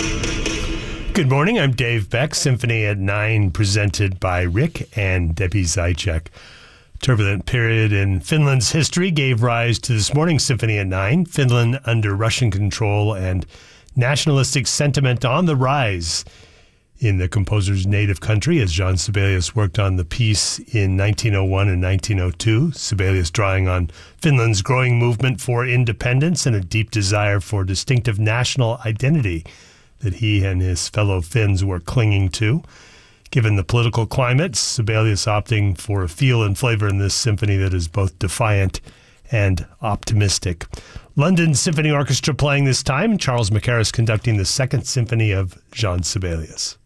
Good morning, I'm Dave Beck. Symphony at 9, presented by Rick and Debbie Zajac. Turbulent period in Finland's history gave rise to this morning's Symphony at 9. Finland under Russian control and nationalistic sentiment on the rise in the composer's native country as Jean Sibelius worked on the piece in 1901 and 1902. Sibelius drawing on Finland's growing movement for independence and a deep desire for distinctive national identity that he and his fellow Finns were clinging to. Given the political climate, Sibelius opting for a feel and flavor in this symphony that is both defiant and optimistic. London Symphony Orchestra playing this time, Charles Mackerras conducting the Second Symphony of Jean Sibelius.